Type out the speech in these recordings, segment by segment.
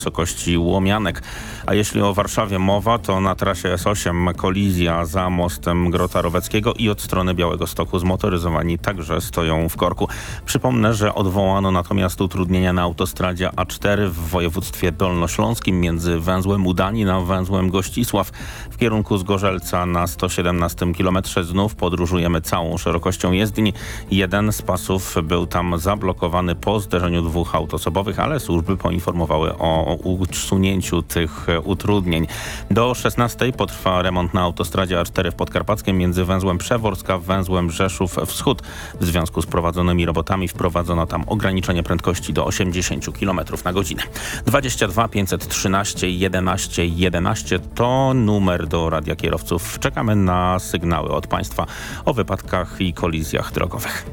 wysokości Łomianek. A jeśli o Warszawie mowa, to na trasie S8 kolizja za mostem Grota Roweckiego i od strony Białegostoku zmotoryzowani także stoją w korku. Przypomnę, że odwołano natomiast utrudnienia na autostradzie A4 w województwie dolnośląskim między węzłem Udanin a węzłem Gościsław. W kierunku Zgorzelca na 117 km znów podróżujemy całą szerokością jezdni. Jeden z pasów był tam zablokowany po zderzeniu dwóch aut osobowych, ale służby poinformowały o usunięciu tych utrudnień. Do 16 potrwa remont na autostradzie A4 w Podkarpackiem między węzłem Przeworsk a węzłem Rzeszów Wschód. W związku z prowadzonymi robotami wprowadzono tam ograniczenie prędkości do 80 km na godzinę. 22 513 11 11 to numer do radia kierowców. Czekamy na sygnały od Państwa o wypadkach i kolizjach drogowych.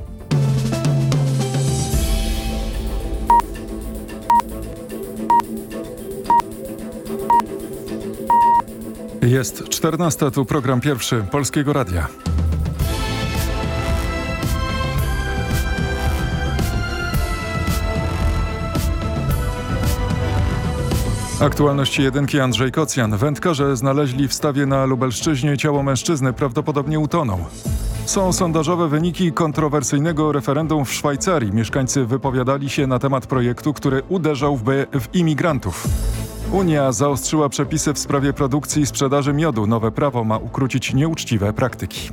Jest 14, tu program pierwszy Polskiego Radia. Aktualności jedynki, Andrzej Kocjan. Wędkarze znaleźli w stawie na Lubelszczyźnie ciało mężczyzny, prawdopodobnie utonął. Są sondażowe wyniki kontrowersyjnego referendum w Szwajcarii. Mieszkańcy wypowiadali się na temat projektu, który uderzałby w imigrantów. Unia zaostrzyła przepisy w sprawie produkcji i sprzedaży miodu. Nowe prawo ma ukrócić nieuczciwe praktyki.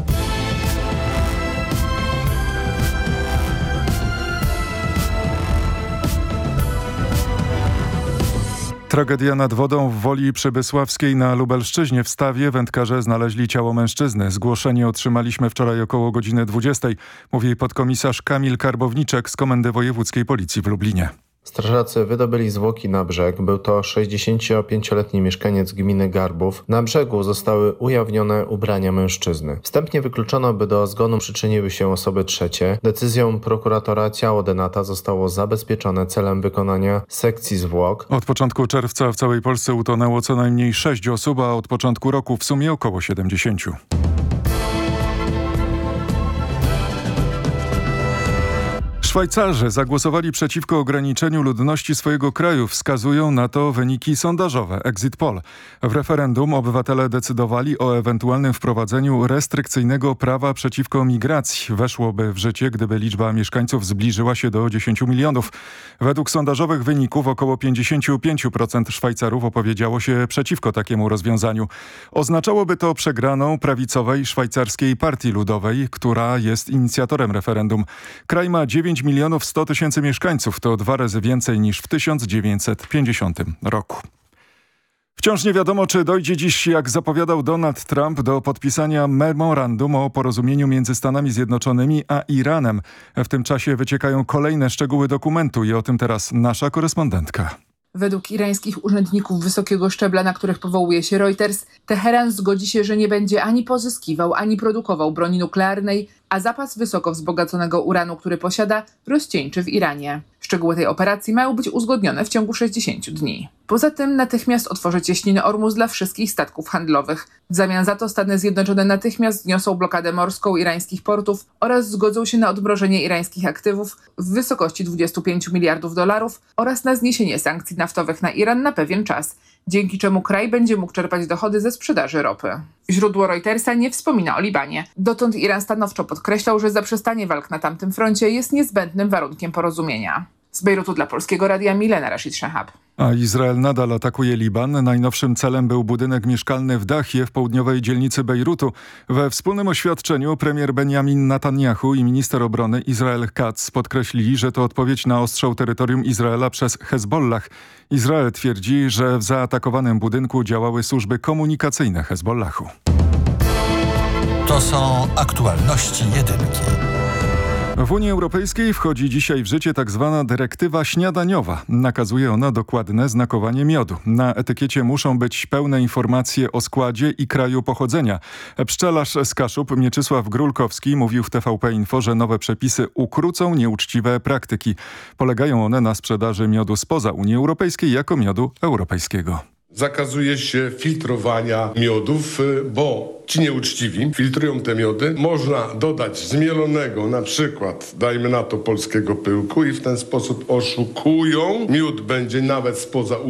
Tragedia nad wodą w Woli Przybysławskiej na Lubelszczyźnie. W stawie wędkarze znaleźli ciało mężczyzny. Zgłoszenie otrzymaliśmy wczoraj około godziny 20. Mówi podkomisarz Kamil Karbowniczek z Komendy Wojewódzkiej Policji w Lublinie. Strażacy wydobyli zwłoki na brzeg. Był to 65-letni mieszkaniec gminy Garbów. Na brzegu zostały ujawnione ubrania mężczyzny. Wstępnie wykluczono, by do zgonu przyczyniły się osoby trzecie. Decyzją prokuratora ciało denata zostało zabezpieczone celem wykonania sekcji zwłok. Od początku czerwca w całej Polsce utonęło co najmniej 6 osób, a od początku roku w sumie około 70. Szwajcarzy zagłosowali przeciwko ograniczeniu ludności swojego kraju. Wskazują na to wyniki sondażowe Exit Poll. W referendum obywatele decydowali o ewentualnym wprowadzeniu restrykcyjnego prawa przeciwko migracji. Weszłoby w życie, gdyby liczba mieszkańców zbliżyła się do 10 milionów. Według sondażowych wyników około 55% Szwajcarów opowiedziało się przeciwko takiemu rozwiązaniu. Oznaczałoby to przegraną prawicowej szwajcarskiej Partii Ludowej, która jest inicjatorem referendum. Kraj ma 9 milionów 100 tysięcy mieszkańców, to 2 razy więcej niż w 1950 roku. Wciąż nie wiadomo, czy dojdzie dziś, jak zapowiadał Donald Trump, do podpisania memorandum o porozumieniu między Stanami Zjednoczonymi a Iranem. W tym czasie wyciekają kolejne szczegóły dokumentu i o tym teraz nasza korespondentka. Według irańskich urzędników wysokiego szczebla, na których powołuje się Reuters, Teheran zgodzi się, że nie będzie ani pozyskiwał, ani produkował broni nuklearnej, a zapas wysoko wzbogaconego uranu, który posiada, rozcieńczy w Iranie. Szczegóły tej operacji mają być uzgodnione w ciągu 60 dni. Poza tym natychmiast otworzy cieśninę Ormuz dla wszystkich statków handlowych. W zamian za to Stany Zjednoczone natychmiast zniosą blokadę morską irańskich portów oraz zgodzą się na odmrożenie irańskich aktywów w wysokości $25 miliardów oraz na zniesienie sankcji naftowych na Iran na pewien czas, dzięki czemu kraj będzie mógł czerpać dochody ze sprzedaży ropy. Źródło Reutersa nie wspomina o Libanie. Dotąd Iran stanowczo podkreślał, że zaprzestanie walk na tamtym froncie jest niezbędnym warunkiem porozumienia. Z Bejrutu dla Polskiego Radia Milena Rashid Shahab. A Izrael nadal atakuje Liban. Najnowszym celem był budynek mieszkalny w Dachie w południowej dzielnicy Bejrutu. We wspólnym oświadczeniu premier Benjamin Netanyahu i minister obrony Israel Katz podkreślili, że to odpowiedź na ostrzał terytorium Izraela przez Hezbollah. Izrael twierdzi, że w zaatakowanym budynku działały służby komunikacyjne Hezbollahu. To są aktualności jedynki. W Unii Europejskiej wchodzi dzisiaj w życie tzw. dyrektywa śniadaniowa. Nakazuje ona dokładne znakowanie miodu. Na etykiecie muszą być pełne informacje o składzie i kraju pochodzenia. Pszczelarz z Kaszub Mieczysław Grulkowski mówił w TVP Info, że nowe przepisy ukrócą nieuczciwe praktyki. Polegają one na sprzedaży miodu spoza Unii Europejskiej jako miodu europejskiego. Zakazuje się filtrowania miodów, bo ci nieuczciwi filtrują te miody. Można dodać zmielonego, na przykład, dajmy na to, polskiego pyłku i w ten sposób oszukują. Miód będzie nawet spoza